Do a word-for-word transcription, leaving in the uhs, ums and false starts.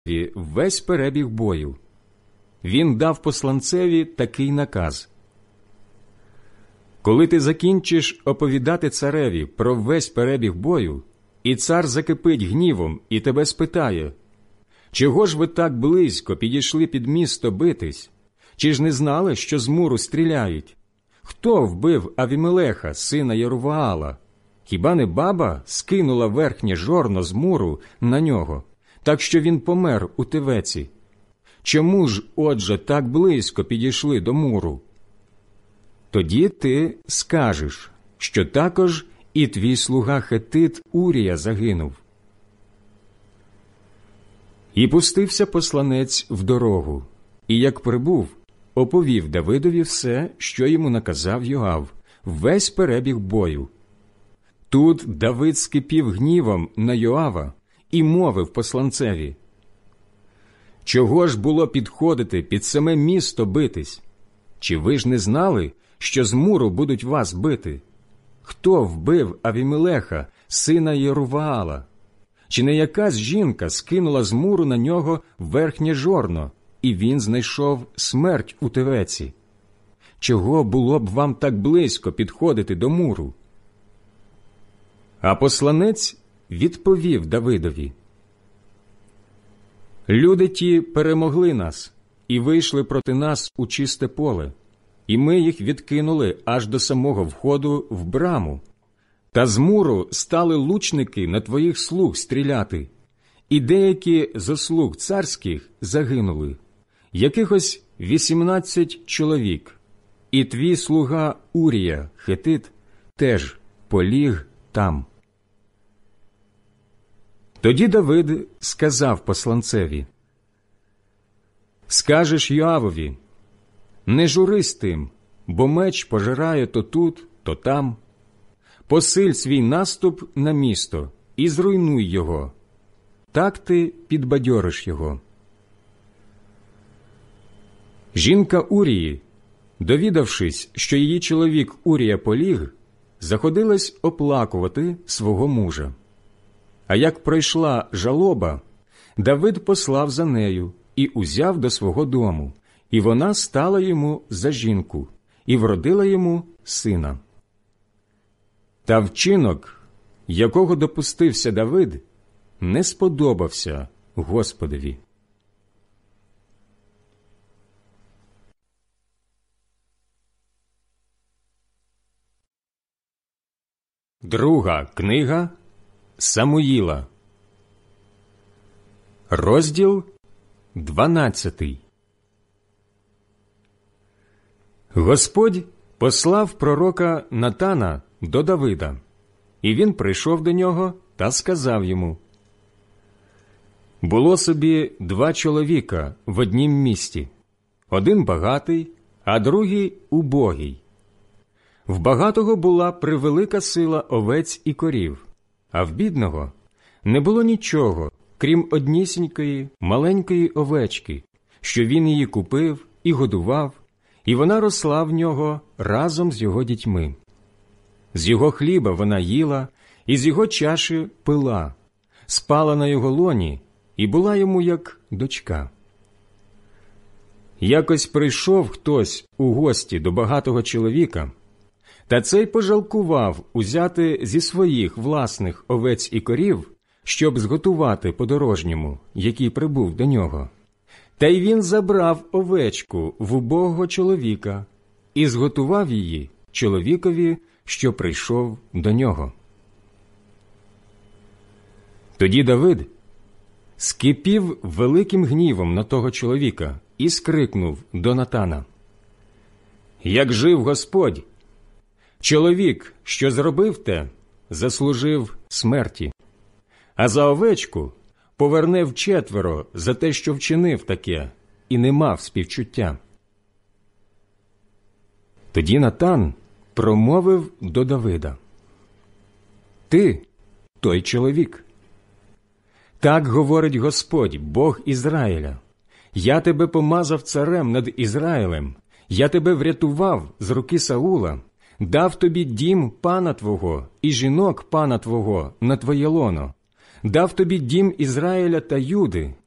весь перебіг бою. Він дав посланцеві такий наказ: «Коли ти закінчиш оповідати цареві про весь перебіг бою, і цар закипить гнівом і тебе спитає: чого ж ви так близько підійшли під місто битись? Чи ж не знали, що з муру стріляють? Хто вбив Авімелеха, сина Єруваала? Хіба не баба скинула верхнє жорно з муру на нього, так що він помер у Тевеці? Чому ж, отже, так близько підійшли до муру?» Тоді ти скажеш, що також і твій слуга Хетит Урія загинув. І пустився посланець в дорогу, і як прибув, оповів Давидові все, що йому наказав Йоав, весь перебіг бою. Тут Давид скипів гнівом на Йоава і мовив посланцеві: «Чого ж було підходити під саме місто битись? Чи ви ж не знали, що з муру будуть вас бити? Хто вбив Авімелеха, сина Єруваала? Чи не якась жінка скинула з муру на нього верхнє жорно, і він знайшов смерть у Тевеці? Чого було б вам так близько підходити до муру?» А посланець відповів Давидові: «Люди ті перемогли нас і вийшли проти нас у чисте поле, і ми їх відкинули аж до самого входу в браму. Та з муру стали лучники на твоїх слуг стріляти, і деякі зо слуг царських загинули, якихось вісімнадцять чоловік, і твій слуга Урія Хетит теж поліг там». Тоді Давид сказав посланцеві: «Скажеш Йоавові: не журись тим, бо меч пожирає то тут, то там. Посиль свій наступ на місто і зруйнуй його. Так ти підбадьориш його». Жінка Урії, довідавшись, що її чоловік Урія поліг, заходилась оплакувати свого мужа. А як пройшла жалоба, Давид послав за нею і узяв до свого дому, і вона стала йому за жінку, і вродила йому сина. Та вчинок, якого допустився Давид, не сподобався Господові. Друга книга Самуїла, розділ дванадцятий. Господь послав пророка Натана до Давида, і він прийшов до нього та сказав йому: «Було собі два чоловіка в однім місті, один багатий, а другий убогий. В багатого була превелика сила овець і корів, а в бідного не було нічого, крім однісінької маленької овечки, що він її купив і годував, і вона росла в нього разом з його дітьми. З його хліба вона їла, і з його чаші пила, спала на його лоні і була йому як дочка. Якось прийшов хтось у гості до багатого чоловіка, та цей пожалкував узяти зі своїх власних овець і корів, щоб зготувати подорожньому, який прибув до нього. Та й він забрав овечку в убогого чоловіка і зготував її чоловікові, що прийшов до нього. Тоді Давид скипів великим гнівом на того чоловіка і скрикнув до Натана: «Як жив Господь! Чоловік, що зробив те, заслужив смерті, а за овечку поверне вчетверо за те, що вчинив таке, і не мав співчуття». Тоді Натан промовив до Давида: «Ти той чоловік. Так говорить Господь, Бог Ізраїля: я тебе помазав царем над Ізраїлем, я тебе врятував з руки Саула, дав тобі дім пана твого і жінок пана твого на твоє лоно, дав тобі дім Ізраїля та Юди,